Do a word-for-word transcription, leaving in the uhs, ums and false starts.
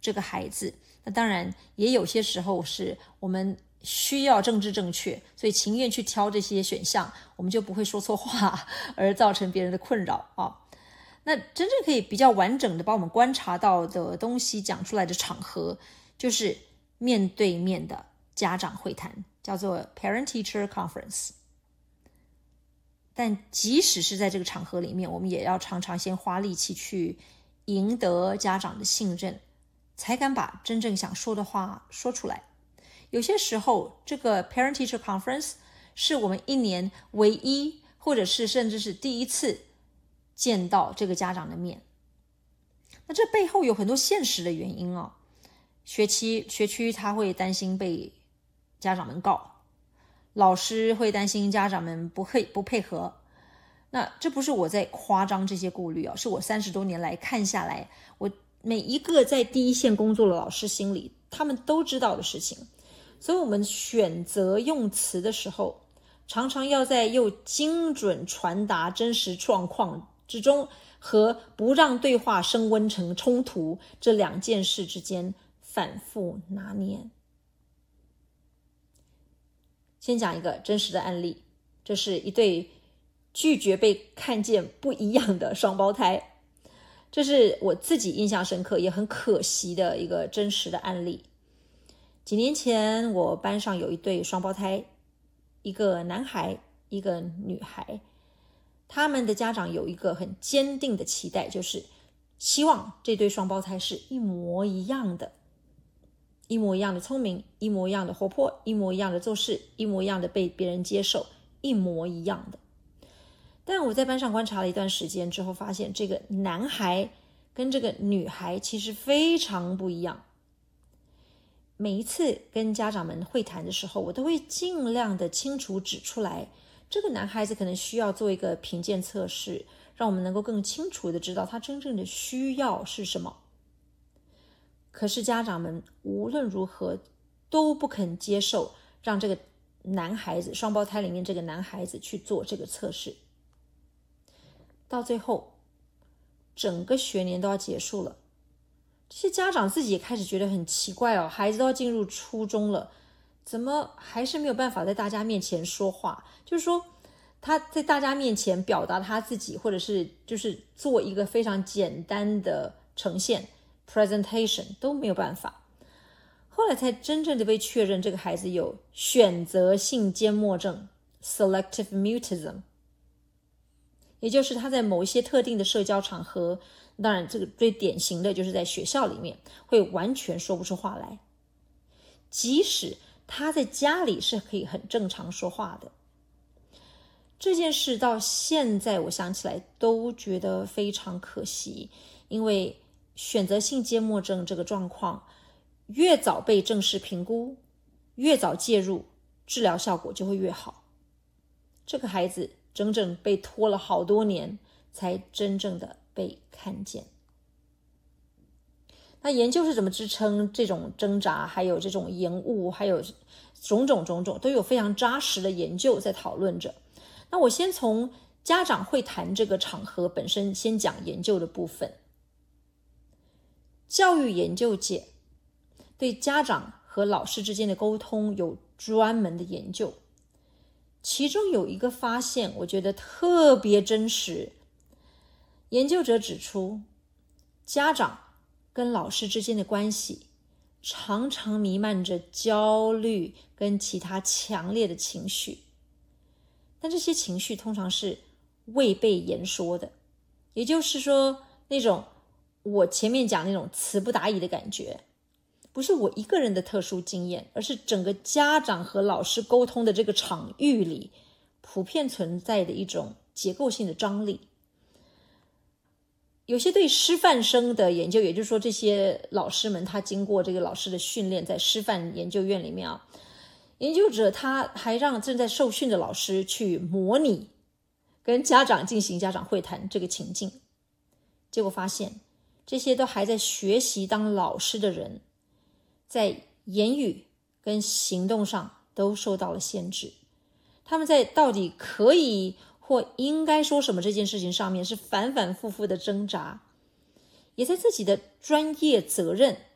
这个孩子。那当然也有些时候是我们需要政治正确，所以情愿去挑这些选项，我们就不会说错话而造成别人的困扰啊。那真正可以比较完整的把我们观察到的东西讲出来的场合，就是面对面的家长会谈，叫做 Parent-Teacher Conference。但即使是在这个场合里面，我们也要常常先花力气去赢得家长的信任，才敢把真正想说的话说出来。有些时候这个 Parent-Teacher Conference 是我们一年唯一或者是甚至是第一次见到这个家长的面。那这背后有很多现实的原因哦。学期学区他会担心被家长们告，老师会担心家长们不配不配合。那这不是我在夸张这些顾虑哦，是我三十多年来看下来，我每一个在第一线工作的老师心里他们都知道的事情。所以我们选择用词的时候，常常要在又精准传达真实状况之中和不让对话升温成冲突这两件事之间反复拿捏。先讲一个真实的案例，这是一对拒绝被看见不一样的双胞胎，这是我自己印象深刻也很可惜的一个真实的案例。几年前我班上有一对双胞胎，一个男孩一个女孩，他们的家长有一个很坚定的期待，就是希望这对双胞胎是一模一样的，一模一样的聪明，一模一样的活泼，一模一样的做事，一模一样的被别人接受，一模一样的。但我在班上观察了一段时间之后，发现这个男孩跟这个女孩其实非常不一样。每一次跟家长们会谈的时候，我都会尽量的清楚指出来，这个男孩子可能需要做一个评鉴测试，让我们能够更清楚的知道他真正的需要是什么。可是家长们无论如何都不肯接受让这个男孩子，双胞胎里面这个男孩子去做这个测试。到最后整个学年都要结束了，这些家长自己也开始觉得很奇怪哦，孩子都要进入初中了，怎么还是没有办法在大家面前说话？就是说他在大家面前表达他自己，或者是就是做一个非常简单的呈现 presentation 都没有办法。后来才真正的被确认这个孩子有选择性缄默症 selective mutism， 也就是他在某一些特定的社交场合，当然这个最典型的就是在学校里面会完全说不出话来，即使他在家里是可以很正常说话的。这件事到现在我想起来都觉得非常可惜，因为选择性缄默症这个状况越早被正式评估，越早介入，治疗效果就会越好。这个孩子整整被拖了好多年才真正的被看见。那研究是怎么支撑这种挣扎，还有这种延误，还有种种种种，都有非常扎实的研究在讨论着。那我先从家长会谈这个场合本身先讲研究的部分。教育研究界对家长和老师之间的沟通有专门的研究，其中有一个发现我觉得特别真实。研究者指出，家长跟老师之间的关系常常弥漫着焦虑跟其他强烈的情绪，但这些情绪通常是未被言说的，也就是说那种我前面讲那种词不达意的感觉，不是我一个人的特殊经验，而是整个家长和老师沟通的这个场域里普遍存在的一种结构性的张力。有些对师范生的研究，也就是说这些老师们他经过这个老师的训练，在师范研究院里面啊，研究者他还让正在受训的老师去模拟跟家长进行家长会谈这个情境，结果发现这些都还在学习当老师的人，在言语跟行动上都受到了限制。他们在到底可以或应该说什么这件事情上面是反反复复的挣扎，也在自己的专业责任